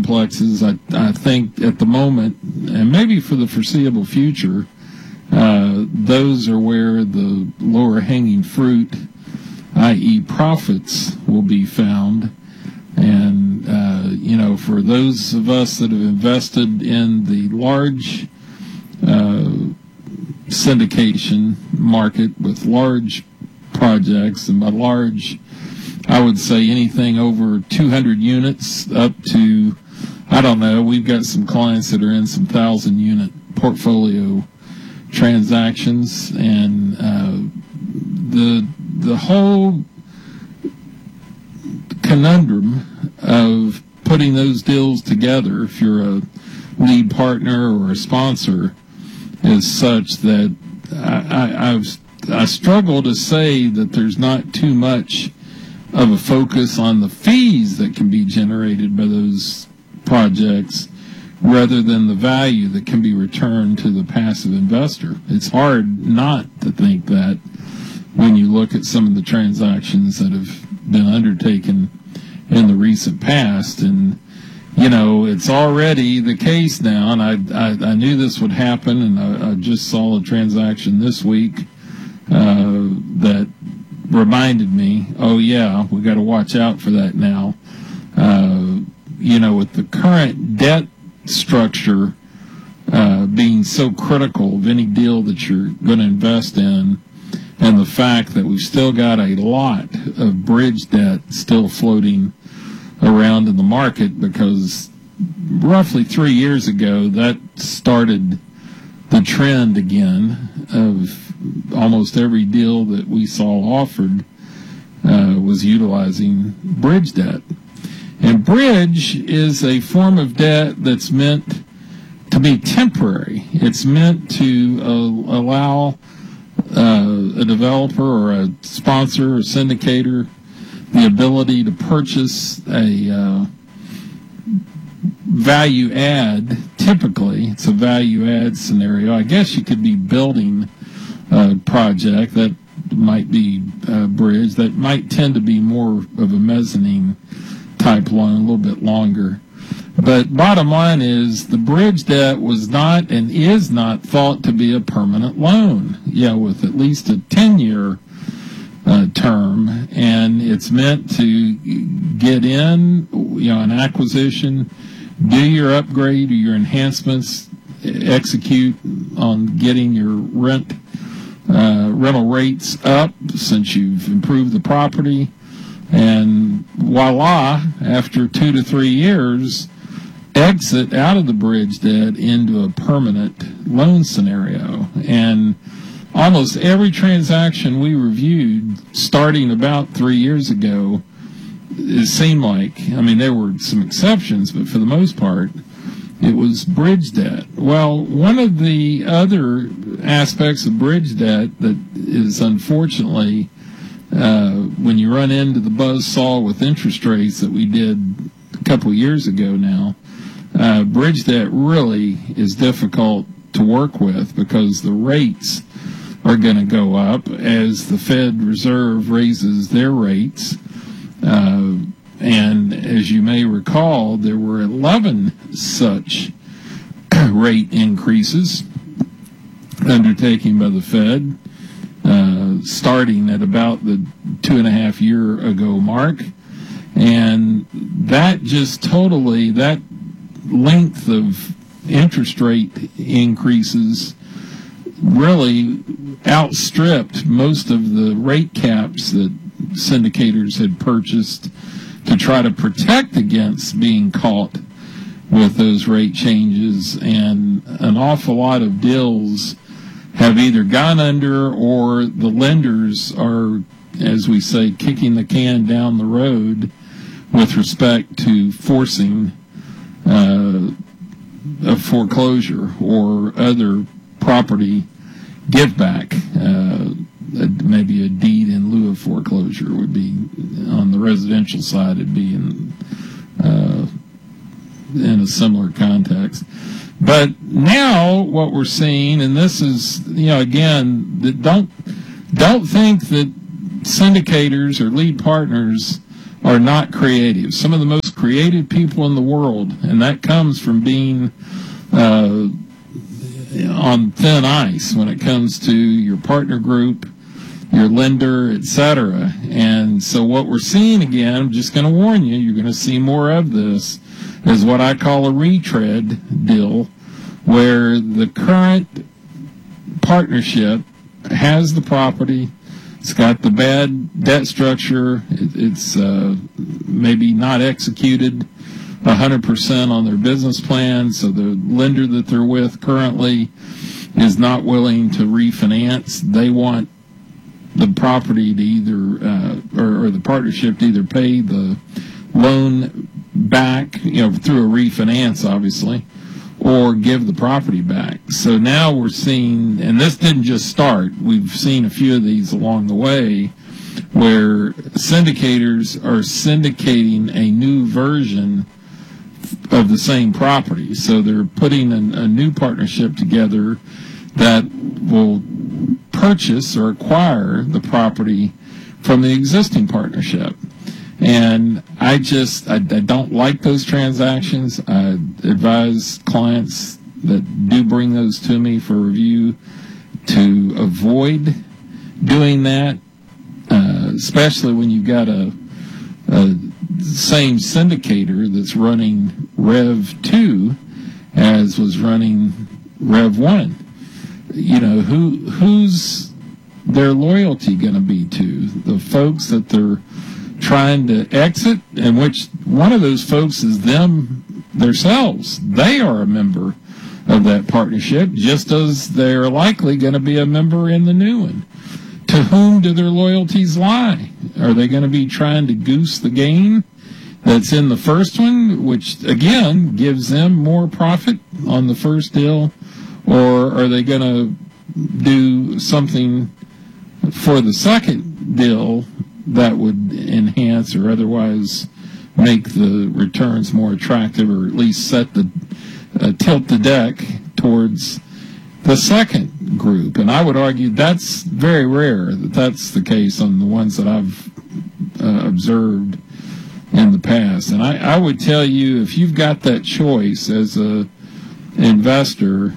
complexes, I think at the moment, and maybe for the foreseeable future, those are where the lower hanging fruit, i.e. profits, will be found. And, for those of us that have invested in the large syndication market with large projects, and by large, I would say anything over 200 units up to, I don't know, we've got some clients that are in some 1,000-unit portfolio transactions, and the whole conundrum of putting those deals together, if you're a lead partner or a sponsor, is such that I struggle to say that there's not too much of a focus on the fees that can be generated by those projects rather than the value that can be returned to the passive investor. It's hard not to think that when you look at some of the transactions that have been undertaken in the recent past. And, it's already the case now, and I knew this would happen, and I just saw a transaction this week that reminded me, oh, yeah, we got to watch out for that now. With the current debt structure being so critical of any deal that you're going to invest in, and the fact that we've still got a lot of bridge debt still floating around in the market, because roughly 3 years ago that started the trend again of almost every deal that we saw offered was utilizing bridge debt. And bridge is a form of debt that's meant to be temporary. It's meant to allow a developer or a sponsor or syndicator the ability to purchase a value add. Typically, it's a value add scenario. I guess you could be building a project that might be a bridge, that might tend to be more of a mezzanine type loan, a little bit longer. But bottom line is the bridge debt was not and is not thought to be a permanent loan, with at least a 10-year term, and it's meant to get in, an acquisition, do your upgrade or your enhancements, execute on getting your rental rates up since you've improved the property, and voila, after 2 to 3 years, exit out of the bridge debt into a permanent loan scenario. And almost every transaction we reviewed starting about 3 years ago, it seemed like, there were some exceptions, but for the most part, it was bridge debt. Well, one of the other aspects of bridge debt that is unfortunately, when you run into the buzzsaw with interest rates that we did a couple of years ago now, bridge debt really is difficult to work with because the rates are going to go up as the Fed Reserve raises their rates. And as you may recall, there were 11 such rate increases undertaken by the Fed, starting at about the 2.5 year ago mark. And that just totally, that length of interest rate increases really outstripped most of the rate caps that syndicators had purchased to try to protect against being caught with those rate changes. And an awful lot of deals have either gone under, or the lenders are, as we say, kicking the can down the road with respect to forcing a foreclosure or other property give back. Maybe a deed in lieu of foreclosure would be, on the residential side, it'd be in a similar context. But now what we're seeing, and this is, again, don't think that syndicators or lead partners are not creative. Some of the most creative people in the world, and that comes from being on thin ice when it comes to your partner group, your lender, etc. And so what we're seeing again, I'm just going to warn you, you're going to see more of this, is what I call a retread deal, where the current partnership has the property, it's got the bad debt structure, it's maybe not executed 100% on their business plan, so the lender that they're with currently is not willing to refinance. They want the property to either, or the partnership to either pay the loan back, through a refinance, obviously, or give the property back. So now we're seeing, and this didn't just start, we've seen a few of these along the way, where syndicators are syndicating a new version of the same property. So they're putting a new partnership together that will purchase or acquire the property from the existing partnership. And I don't like those transactions. I advise clients that do bring those to me for review to avoid doing that, especially when you've got a same syndicator that's running Rev 2 as was running Rev 1. Who's their loyalty going to be to? The folks that they're trying to exit, and which one of those folks is themselves. They are a member of that partnership, just as they're likely going to be a member in the new one. To whom do their loyalties lie? Are they going to be trying to goose the gain that's in the first one, which again gives them more profit on the first deal, or are they going to do something for the second deal that would enhance or otherwise make the returns more attractive, or at least set the tilt the deck towards the second group? And I would argue that's very rare that that's the case on the ones that I've observed in the past. And I would tell you, if you've got that choice as a investor,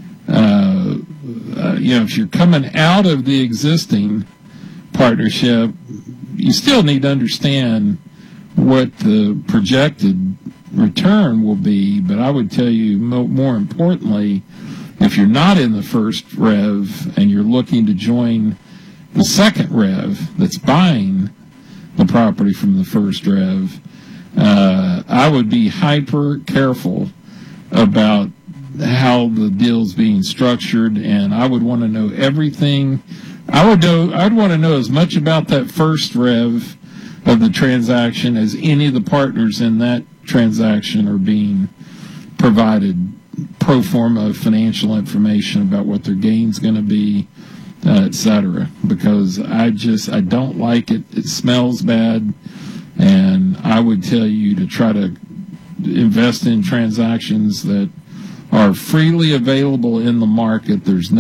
if you're coming out of the existing partnership, you still need to understand what the projected return will be. But I would tell you, more importantly, if you're not in the first Rev and you're looking to join the second Rev that's buying the property from the first Rev, I would be hyper careful about how the deal's being structured, and I would want to know everything. I'd want to know as much about that first Rev of the transaction as any of the partners in that transaction are being provided pro forma financial information about what their gain's going to be, etc. Because I don't like it. It smells bad, and I would tell you to try to invest in transactions that are freely available in the market. There's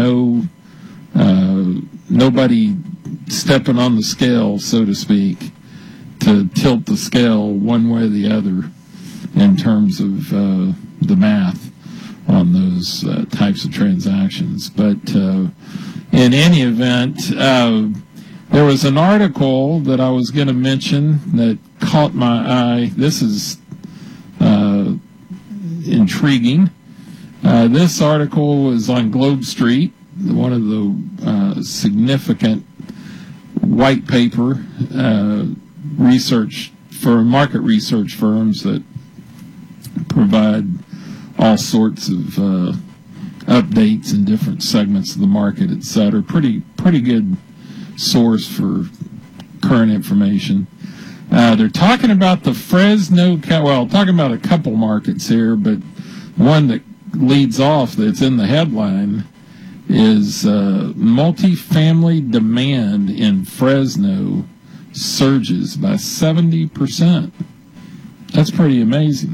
nobody stepping on the scale, so to speak, to tilt the scale one way or the other in terms of the math on those types of transactions. But in any event, there was an article that I was going to mention that caught my eye. This is intriguing. This article was on Globe Street, one of the significant white paper market research firms that provide all sorts of updates in different segments of the market, etc. Pretty good source for current information. They're talking about the Fresno, talking about a couple markets here, but one that leads off that's in the headline is multifamily demand in Fresno surges by 70%. That's pretty amazing.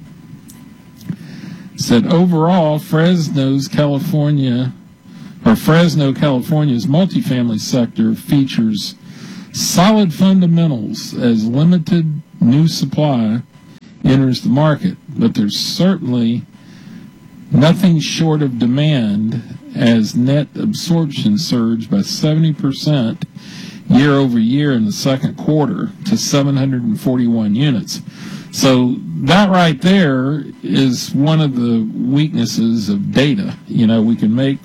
It said overall, Fresno, California's multifamily sector features solid fundamentals as limited new supply enters the market, but there's certainly nothing short of demand as net absorption surged by 70% year over year in the second quarter to 741 units. So that right there is one of the weaknesses of data. You know, we can make,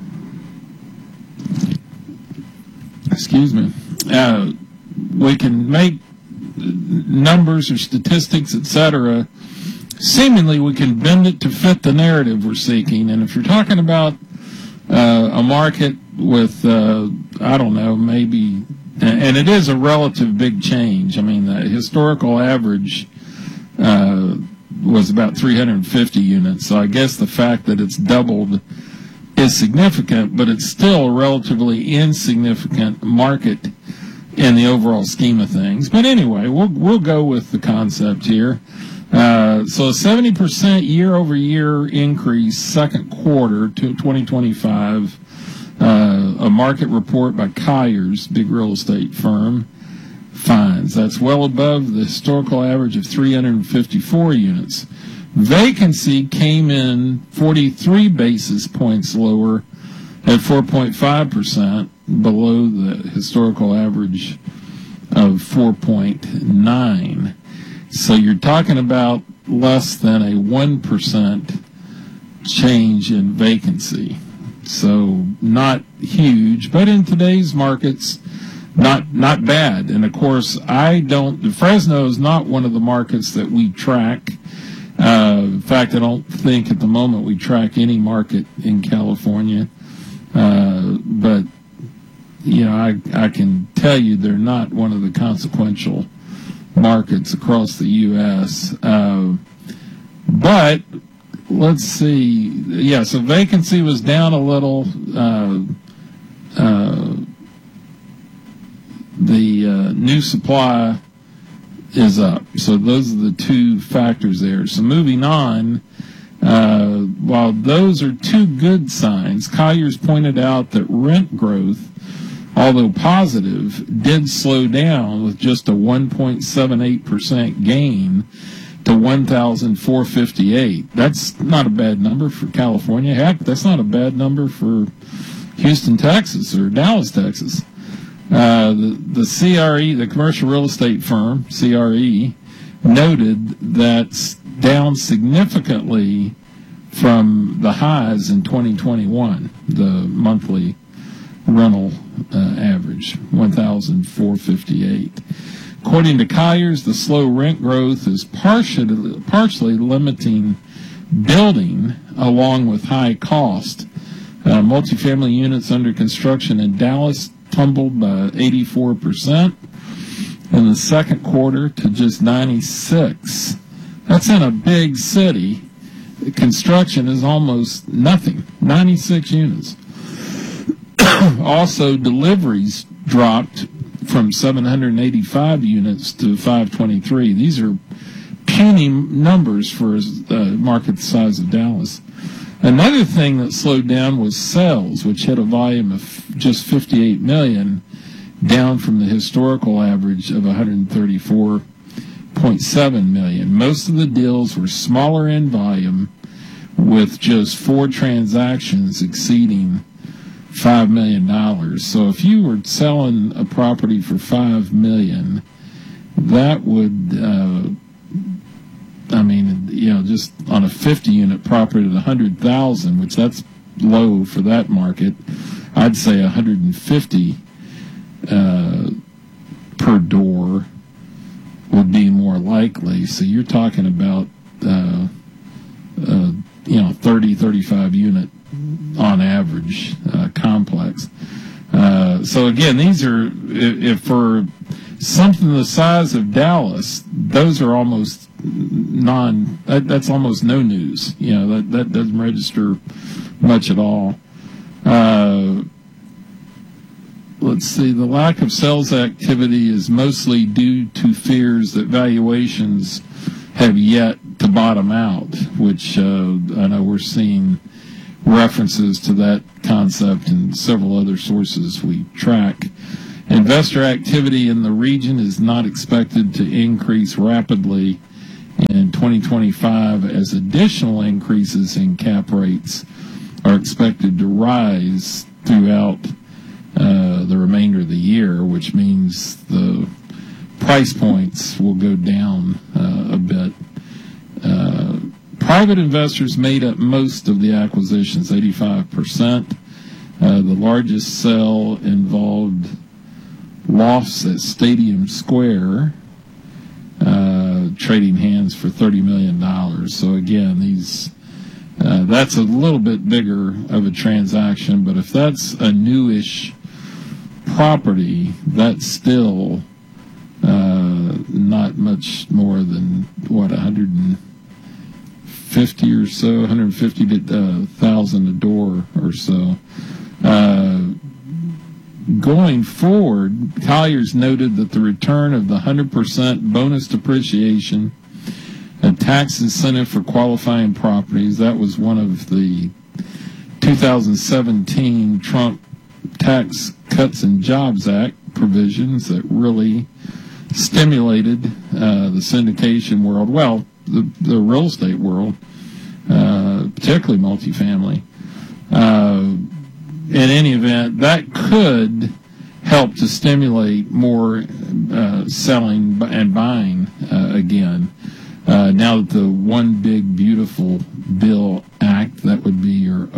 we can make numbers or statistics, etc. Seemingly, we can bend it to fit the narrative we're seeking. And if you're talking about a market with, I don't know, maybe, and it is a relative big change. I mean, the historical average was about 350 units. So I guess the fact that it's doubled is significant, but it's still a relatively insignificant market in the overall scheme of things. But anyway, we'll go with the concept here. So a 70% year-over-year increase second quarter to 2025. A market report by Colliers, big real estate firm, finds that's well above the historical average of 354 units. Vacancy came in 43 basis points lower at 4.5%, below the historical average of 4.9. So you're talking about less than a 1% change in vacancy. So not huge, but in today's markets, not bad. And of course, Fresno is not one of the markets that we track. In fact, I don't think at the moment we track any market in California. But, you know, I can tell you they're not one of the consequential markets across the U.S. But let's see. Yeah, so vacancy was down a little. The new supply is up. So those are the two factors there. So moving on, while those are two good signs, Colliers pointed out that rent growth, although positive, did slow down with just a 1.78% gain to 1,458. That's not a bad number for California. Heck, that's not a bad number for Houston, Texas, or Dallas, Texas. The CRE, the commercial real estate firm, CRE, noted that's down significantly from the highs in 2021, the monthly rental average, 1,458. According to Colliers, the slow rent growth is partially limiting building along with high cost. Multifamily units under construction in Dallas tumbled by 84% in the second quarter to just 96. That's in a big city. Construction is almost nothing, 96 units. Also, deliveries dropped from 785 units to 523. These are puny numbers for a market the size of Dallas. Another thing that slowed down was sales, which hit a volume of just 58 million, down from the historical average of 134.7 million. Most of the deals were smaller in volume, with just 4 transactions exceeding $5 million. So if you were selling a property for $5 million, that would, just on a 50-unit property at $100,000, which that's low for that market, I'd say $150 per door would be more likely. So you're talking about 30, 35 unit on average complex. So again, these are, if for something the size of Dallas, those are almost that's almost no news. That doesn't register much at all. Let's see, the lack of sales activity is mostly due to fears that valuations have yet to bottom out, which I know we're seeing references to that concept in several other sources we track. Investor activity in the region is not expected to increase rapidly in 2025 as additional increases in cap rates are expected to rise throughout the remainder of the year, which means the price points will go down a bit. Private investors made up most of the acquisitions, 85%. The largest sale involved lofts at Stadium Square, trading hands for $30 million. So again, that's a little bit bigger of a transaction, but if that's a newish property, that's still not much more than, 150 or so, 150,000 a door or so. Going forward, Colliers noted that the return of the 100% bonus depreciation, a tax incentive for qualifying properties, that was one of the 2017 Trump Tax Cuts and Jobs Act provisions that really stimulated the syndication world, well, the real estate world, particularly multifamily. In any event, that could help to stimulate more selling and buying again. Now that the One Big Beautiful Bill Act, that would be your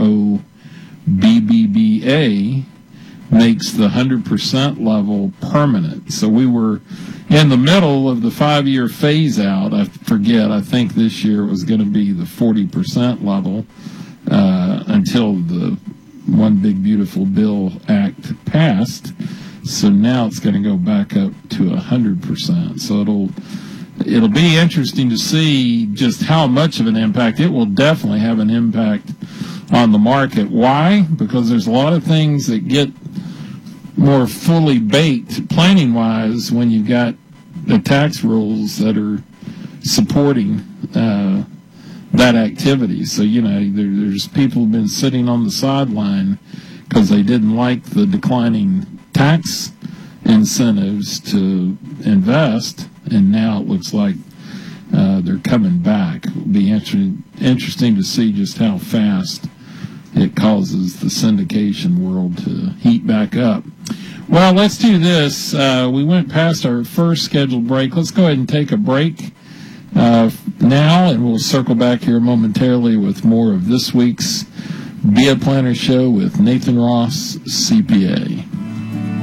OBBBA, makes the 100% level permanent. So we were in the middle of the 5-year phase out. I think this year it was going to be the 40% level until the One Big Beautiful Bill Act passed. So now it's going to go back up to 100%. So it'll be interesting to see just how much of an impact. It will definitely have an impact on the market. Why? Because there's a lot of things that get more fully baked planning-wise when you've got the tax rules that are supporting that activity. So, there's people who've been sitting on the sideline because they didn't like the declining tax incentives to invest, and now it looks like they're coming back. It'll be interesting to see just how fast it causes the syndication world to heat back up. Well, let's do this. We went past our first scheduled break. Let's go ahead and take a break now, and we'll circle back here momentarily with more of this week's Be a Planner Show with Nathan Ross, CPA.